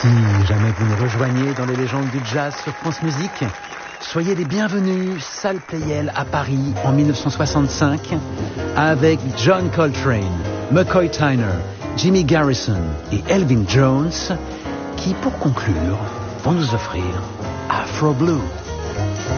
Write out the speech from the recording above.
Si jamais vous nous rejoignez dans les légendes du jazz sur France Musique, soyez les bienvenus, salle Playel à Paris en 1965, avec John Coltrane, McCoy Tyner, Jimmy Garrison et Elvin Jones, qui, pour conclure, vont nous offrir Afro Blue.